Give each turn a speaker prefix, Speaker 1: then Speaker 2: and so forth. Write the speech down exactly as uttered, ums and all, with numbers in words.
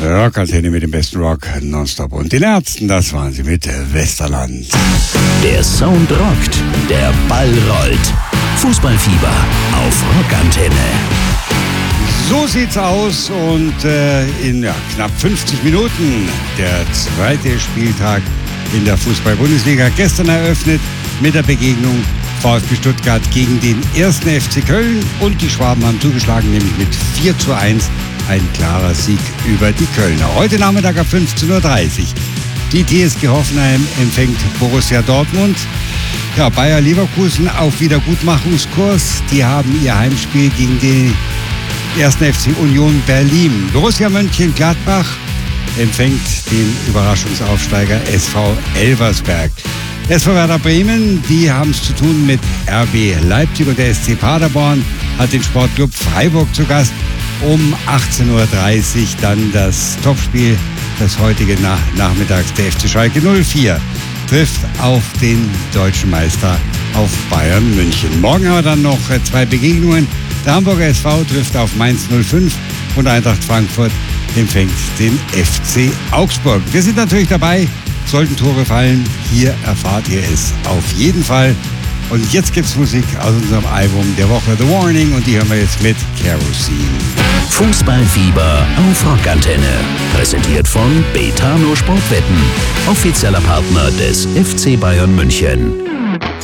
Speaker 1: Rockantenne mit dem besten Rock nonstop. Und den Ärzten, das waren sie mit Westerland.
Speaker 2: Der Sound rockt, der Ball rollt. Fußballfieber auf Rockantenne.
Speaker 1: So sieht's aus und äh, in ja, knapp fünfzig Minuten der zweite Spieltag in der Fußball-Bundesliga. Gestern eröffnet mit der Begegnung VfB Stuttgart gegen den ersten F C Köln und die Schwaben haben zugeschlagen, nämlich mit vier zu eins. Ein klarer Sieg über die Kölner. Heute Nachmittag ab fünfzehn Uhr dreißig. Die T S G Hoffenheim empfängt Borussia Dortmund. Ja, Bayer Leverkusen auf Wiedergutmachungskurs. Die haben ihr Heimspiel gegen den ersten F C Union Berlin. Borussia Mönchengladbach empfängt den Überraschungsaufsteiger S V Elversberg. S V Werder Bremen, die haben es zu tun mit R B Leipzig und der S C Paderborn hat den Sportclub Freiburg zu Gast. Um achtzehn Uhr dreißig dann das Topspiel des heutigen Nach- Nachmittags. Der F C Schalke null vier trifft auf den deutschen Meister, auf Bayern München. Morgen haben wir dann noch zwei Begegnungen. Der Hamburger S V trifft auf Mainz null fünf und Eintracht Frankfurt empfängt den F C Augsburg. Wir sind natürlich dabei. Sollten Tore fallen, hier erfahrt ihr es auf jeden Fall. Und jetzt gibt's Musik aus unserem Album der Woche, The Warning, und die hören wir jetzt mit Kerosene.
Speaker 2: Fußballfieber auf Rockantenne. Präsentiert von Betano Sportwetten, offizieller Partner des F C Bayern München.